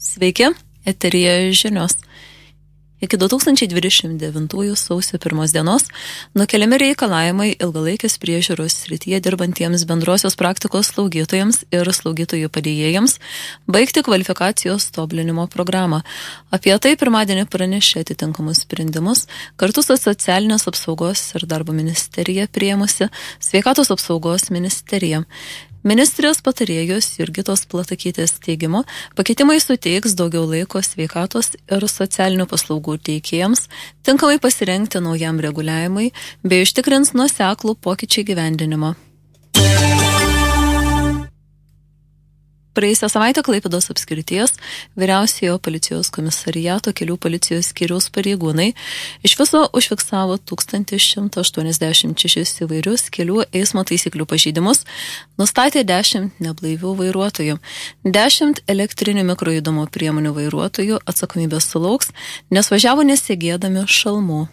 Sveiki, eteryje žinios. Iki 2029 sausio 1 dienos nukeliami reikalavimai ilgalaikės priežiūros srityje dirbantiems bendrosios praktikos slaugytojams ir slaugytojų padėjėjams baigti kvalifikacijos tobulinimo programą. Apie tai pirmadienį pranešė atitinkamus sprendimus kartu su Socialinės apsaugos ir darbo ministerija priėmusi Sveikatos apsaugos ministerija. Ministrės patarėjos Jurgitos Platakytės teigimu, pakeitimai suteiks daugiau laiko sveikatos ir socialinių paslaugų teikėjams, tinkamai pasirengti naujam reguliavimui bei užtikrins nuoseklų pokyčių įgyvendinimą. Praėjusią savaitę Klaipėdos apskrities vyriausiojo policijos komisariato kelių policijos skyriaus pareigūnai iš viso užfiksavo 1186 įvairius kelių eismo taisyklių pažeidimus, nustatė 10 neblaivių vairuotojų. 10 elektrinių mikrojudumo priemonių vairuotojų atsakomybės sulauks, nes važiavo nesegėdami šalmų.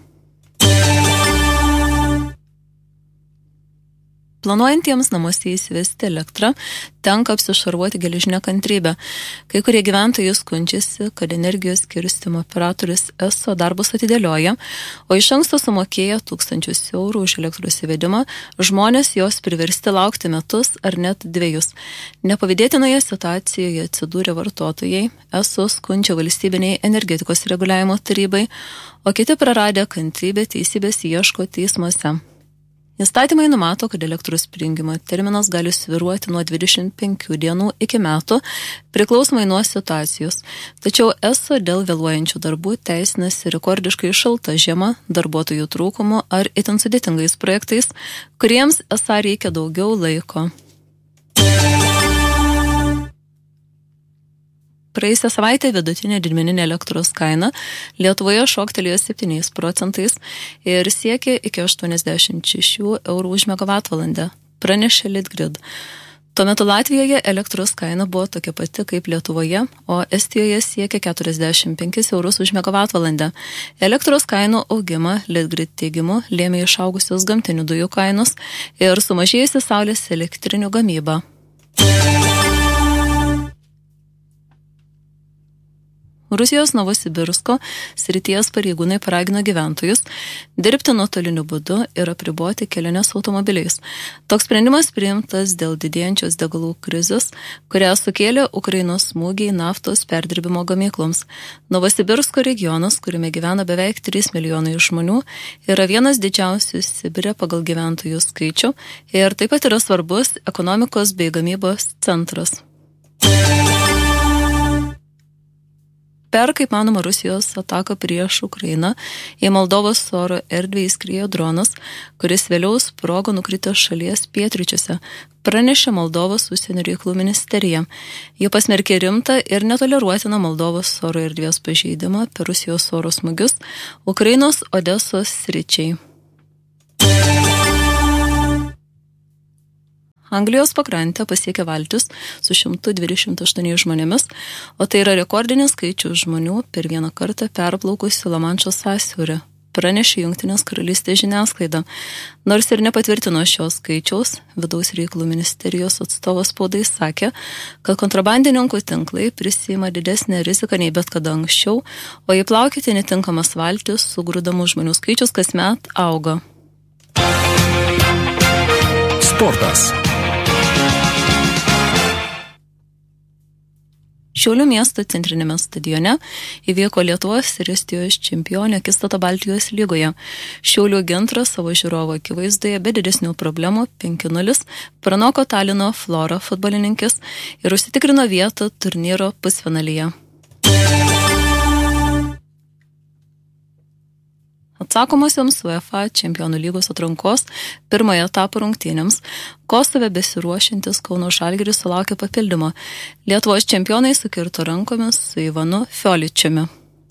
Planuojantiems namuose įsivesti elektrą tenka apsišarvuoti geležinę kantrybę. Kai kurie gyventojai skundžiasi, kad energijos skirstymo operatorius ESO darbus atidėlioja, o iš anksto sumokėję 1000 eurų už elektros įvedimą, žmonės jos priversti laukti metus ar net 2. Nepavydėtinoje situacijoje atsidūrė vartotojai, ESO skundžia valstybiniai energetikos reguliavimo tarybai, o kiti praradę kantrybę teisybės ieško teismuose. Įstatymai numato, kad elektros prijungimo terminas gali svyruoti nuo 25 dienų iki metų, priklausomai nuo situacijos. Tačiau ESO dėl vėluojančių darbų teisinasi rekordiškai šalta žiema, darbuotojų trūkumu ar itin sudėtingais projektais, kuriems esą reikia daugiau laiko. Praėjusią savaitę vidutinė didmeninė elektros kaina Lietuvoje šoktelėjo 7% ir siekė iki 86 eurų už megavatvalandę, pranešė Litgrid. Tuo metu Latvijoje elektros kaina buvo tokia pati kaip Lietuvoje, o Estijoje siekė 45 eurus už megavatvalandę. Elektros kainų augimą Litgrid teigimu lėmė išaugusios gamtinių dujų kainos ir sumažėjusi saulės elektrinių gamyba. Rusijos Novosibirsko srities pareigūnai paragino gyventojus dirbti nuotoliniu būdu ir apriboti keliones automobiliais. Toks sprendimas priimtas dėl didėjančios degalų krizės, kurią sukėlė Ukrainos smūgiai naftos perdirbimo gamykloms. Novosibirsko regionas, kuriame gyvena beveik 3 milijonai žmonių, yra vienas didžiausių Sibire pagal gyventojų skaičių ir taip pat yra svarbus ekonomikos bei gamybos centras. Per, kaip manoma, Rusijos ataką prieš Ukrainą į Moldovos oro erdvę įskriejo dronas, kuris vėliau sprogo nukritęs šalies pietryčiuose, pranešė Moldovos užsienio reikalų ministerija. Jie pasmerkė rimtą ir netoleruotiną Moldovos oro erdvės pažeidimą per Rusijos oro smūgius Ukrainos Odesos sričiai. Anglijos pakrantę pasiekė valtis su 128 žmonėmis, o tai yra rekordinis skaičius žmonių per vieną kartą perplaukusi Lamanšo sąsiaurį, pranešė Jungtinės karalystės žiniasklaida. Nors ir nepatvirtino šios skaičiaus, vidaus reikalų ministerijos atstovas spaudai sakė, kad kontrabandininkų tinklai prisiima didesnę riziką nei bet kada anksčiau, o įplaukyti netinkamas valtis sugrūdamų žmonių skaičius kasmet auga. Sportas. Šiaulių miesto centrinėme stadione įvyko Lietuvos ir Estijos čempionė akistata Baltijos lygoje. Šiaulių Gintras savo žiūrovo akivaizdoje be didesnių problemų 5-0 pranoko Talino Flora futbolininkės ir užsitikrino vietą turnyro pusfinalyje. Atsakomosioms UEFA čempionų lygos atrankos pirmojo etapo rungtynėms Kosove besiruošiantis Kauno Žalgiris sulaukė papildymo. Lietuvos čempionai sukirto rankomis su Ivanu Fioličiumi.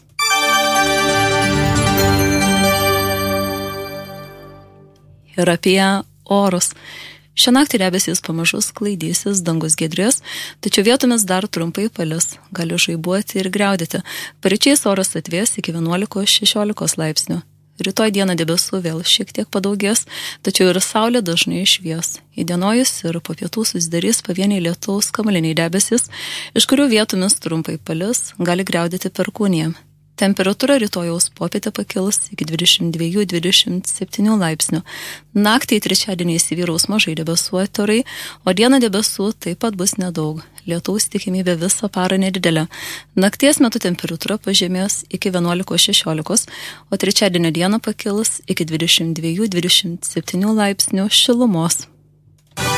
Ir apie orus. Šią naktį debesys pamažu sklaidysis, dangus giedrės, tačiau vietomis dar trumpai palis, gali žaibuoti ir griaudėti. Paryčiais oras atvės iki 11-16 laipsnių. Rytoj dieną debesų vėl šiek tiek padaugės, tačiau ir saulė dažnai švies. Įdienojus ir po pietų susidarys pavieniai lietaus kamuoliniai debesis, iš kurių vietomis trumpai palis, gali griaudėti perkūnija. Temperatūra rytojaus popietę pakils iki 22-27 laipsnių. Naktį trečiadienį įsivyraus mažai debesuoti orai, o dieną debesų taip pat bus nedaug. Lietaus tikimybė visą parą nedidelė. Nakties metu temperatūra pažemės iki 11-16, o trečiadienio dieną pakils iki 22-27 laipsnių šilumos.